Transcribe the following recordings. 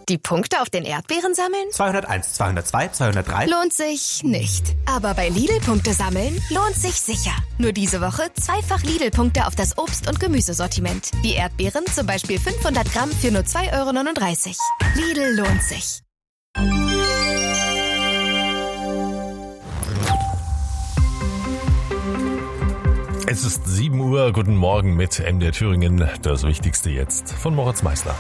Die Punkte auf den Erdbeeren sammeln? 201, 202, 203. Lohnt sich nicht. Aber bei Lidl Punkte sammeln lohnt sich sicher. Nur diese Woche zweifach Lidl-Punkte auf das Obst- und Gemüsesortiment. Wie Erdbeeren, zum Beispiel 500 Gramm für nur 2,39 €. Lidl lohnt sich. Es ist 7 Uhr, guten Morgen mit MDR Thüringen. Das Wichtigste jetzt von Moritz Meißler.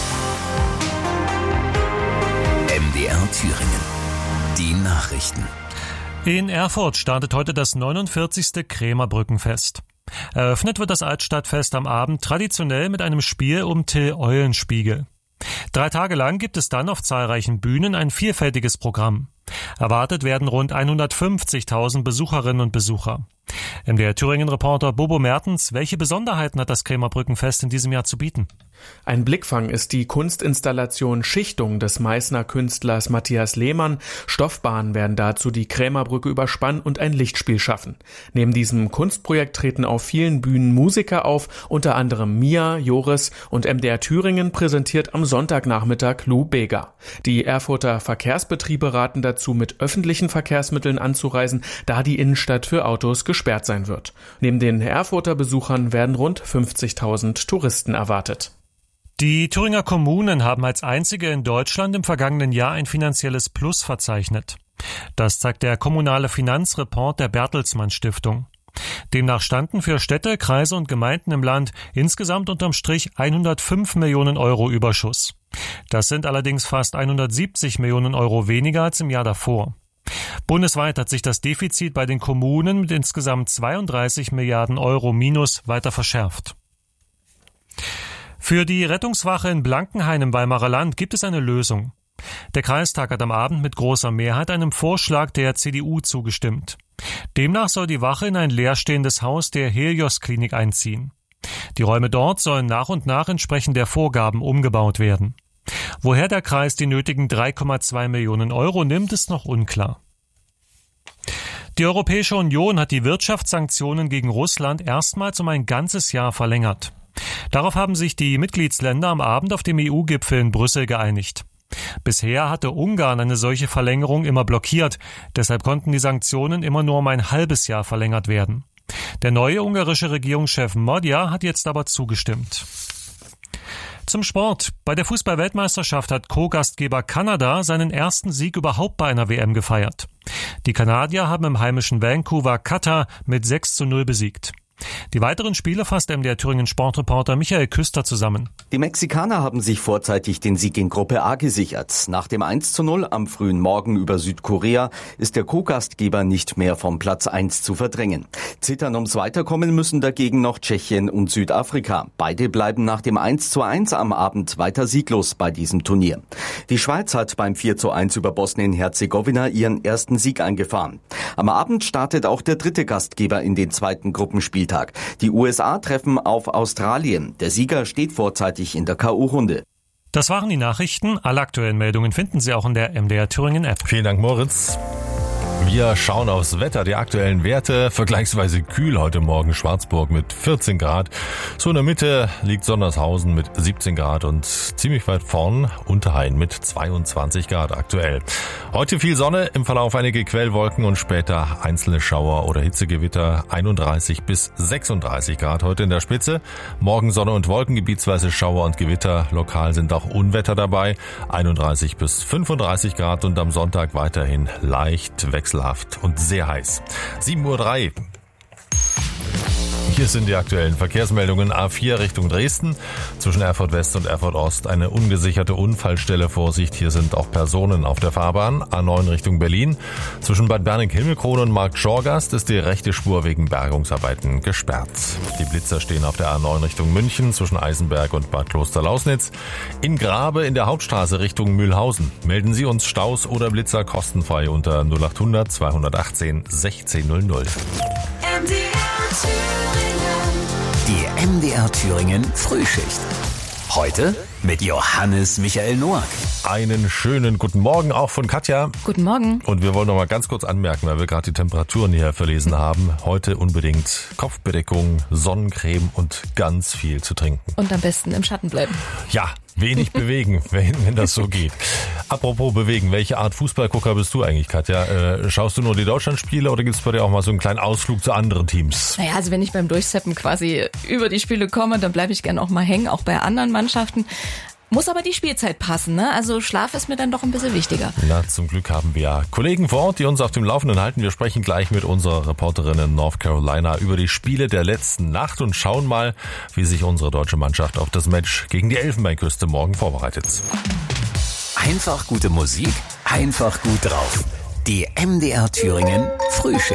MDR Thüringen. Die Nachrichten. In Erfurt startet heute das 49. Krämerbrückenfest. Eröffnet wird das Altstadtfest am Abend traditionell mit einem Spiel um Till Eulenspiegel. 3 Tage lang gibt es dann auf zahlreichen Bühnen ein vielfältiges Programm. Erwartet werden rund 150.000 Besucherinnen und Besucher. MDR Thüringen-Reporter Bobo Mertens, welche Besonderheiten hat das Krämerbrückenfest in diesem Jahr zu bieten? Ein Blickfang ist die Kunstinstallation Schichtung des Meißner Künstlers Matthias Lehmann. Stoffbahnen werden dazu die Krämerbrücke überspannen und ein Lichtspiel schaffen. Neben diesem Kunstprojekt treten auf vielen Bühnen Musiker auf, unter anderem Mia, Joris und MDR Thüringen präsentiert am Sonntagnachmittag Lou Bega. Die Erfurter Verkehrsbetriebe raten dazu, mit öffentlichen Verkehrsmitteln anzureisen, da die Innenstadt für Autos gesperrt sein wird. Neben den Erfurter Besuchern werden rund 50.000 Touristen erwartet. Die Thüringer Kommunen haben als einzige in Deutschland im vergangenen Jahr ein finanzielles Plus verzeichnet. Das zeigt der kommunale Finanzreport der Bertelsmann Stiftung. Demnach standen für Städte, Kreise und Gemeinden im Land insgesamt unterm Strich 105 Millionen € Überschuss. Das sind allerdings fast 170 Millionen € weniger als im Jahr davor. Bundesweit hat sich das Defizit bei den Kommunen mit insgesamt 32 Milliarden € minus weiter verschärft. Für die Rettungswache in Blankenhain im Weimarer Land gibt es eine Lösung. Der Kreistag hat am Abend mit großer Mehrheit einem Vorschlag der CDU zugestimmt. Demnach soll die Wache in ein leerstehendes Haus der Helios-Klinik einziehen. Die Räume dort sollen nach und nach entsprechend der Vorgaben umgebaut werden. Woher der Kreis die nötigen 3,2 Millionen € nimmt, ist noch unklar. Die Europäische Union hat die Wirtschaftssanktionen gegen Russland erstmals um ein ganzes Jahr verlängert. Darauf haben sich die Mitgliedsländer am Abend auf dem EU-Gipfel in Brüssel geeinigt. Bisher hatte Ungarn eine solche Verlängerung immer blockiert, deshalb konnten die Sanktionen immer nur um ein halbes Jahr verlängert werden. Der neue ungarische Regierungschef Magyar hat jetzt aber zugestimmt. Zum Sport. Bei der Fußball-Weltmeisterschaft hat Co-Gastgeber Kanada seinen ersten Sieg überhaupt bei einer WM gefeiert. Die Kanadier haben im heimischen Vancouver Katar mit 6:0 besiegt. Die weiteren Spiele fasst MDR Thüringen Sportreporter Michael Küster zusammen. Die Mexikaner haben sich vorzeitig den Sieg in Gruppe A gesichert. Nach dem 1:0 am frühen Morgen über Südkorea ist der Co-Gastgeber nicht mehr vom Platz 1 zu verdrängen. Zittern ums Weiterkommen müssen dagegen noch Tschechien und Südafrika. Beide bleiben nach dem 1:1 am Abend weiter sieglos bei diesem Turnier. Die Schweiz hat beim 4:1 über Bosnien-Herzegowina ihren ersten Sieg eingefahren. Am Abend startet auch der dritte Gastgeber in den zweiten Gruppenspieltag. Die USA treffen auf Australien. Der Sieger steht vorzeitig in der K.O.-Runde. Das waren die Nachrichten. Alle aktuellen Meldungen finden Sie auch in der MDR Thüringen App. Vielen Dank, Moritz. Wir schauen aufs Wetter, die aktuellen Werte, vergleichsweise kühl heute Morgen Schwarzburg mit 14 Grad. So in der Mitte liegt Sondershausen mit 17 Grad und ziemlich weit vorn Unterhain mit 22 Grad aktuell. Heute viel Sonne, im Verlauf einige Quellwolken und später einzelne Schauer oder Hitzegewitter, 31 bis 36 Grad heute in der Spitze. Morgen Sonne und Wolken, gebietsweise Schauer und Gewitter, lokal sind auch Unwetter dabei, 31 bis 35 Grad und am Sonntag weiterhin leicht wechselhaft und sehr heiß. 7:03 Uhr. Hier sind die aktuellen Verkehrsmeldungen. A4 Richtung Dresden. Zwischen Erfurt West und Erfurt Ost eine ungesicherte Unfallstelle. Vorsicht, hier sind auch Personen auf der Fahrbahn. A9 Richtung Berlin. Zwischen Bad Berning-Himmelkrone und Markt Schorgast ist die rechte Spur wegen Bergungsarbeiten gesperrt. Die Blitzer stehen auf der A9 Richtung München zwischen Eisenberg und Bad Klosterlausnitz. In Grabe in der Hauptstraße Richtung Mühlhausen. Melden Sie uns Staus oder Blitzer kostenfrei unter 0800 218 1600. Die MDR Thüringen Frühschicht. Heute mit Johannes Michael Noack. Einen schönen guten Morgen auch von Katja. Guten Morgen. Und wir wollen noch mal ganz kurz anmerken, weil wir gerade die Temperaturen hier verlesen haben. Heute unbedingt Kopfbedeckung, Sonnencreme und ganz viel zu trinken. Und am besten im Schatten bleiben. Ja, wenig bewegen, wenn das so geht. Apropos bewegen, welche Art Fußballgucker bist du eigentlich, Katja? Schaust du nur die Deutschlandspiele oder gibt's bei dir auch mal so einen kleinen Ausflug zu anderen Teams? Naja, also wenn ich beim Durchseppen quasi über die Spiele komme, dann bleibe ich gerne auch mal hängen, auch bei anderen Mannschaften. Muss aber die Spielzeit passen, ne? Also Schlaf ist mir dann doch ein bisschen wichtiger. Na, zum Glück haben wir ja Kollegen vor Ort, die uns auf dem Laufenden halten. Wir sprechen gleich mit unserer Reporterin in North Carolina über die Spiele der letzten Nacht und schauen mal, wie sich unsere deutsche Mannschaft auf das Match gegen die Elfenbeinküste morgen vorbereitet. Einfach gute Musik, einfach gut drauf. Die MDR Thüringen Frühschicht.